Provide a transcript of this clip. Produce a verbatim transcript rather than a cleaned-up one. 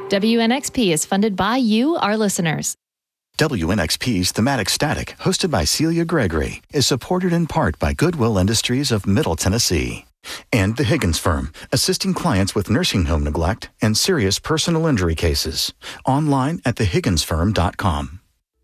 W N X P is funded by you, our listeners. W N X P's Thematic Static, hosted by Celia Gregory, is supported in part by Goodwill Industries of Middle Tennessee and the Higgins Firm, assisting clients with nursing home neglect and serious personal injury cases. Online at the higgins firm dot com.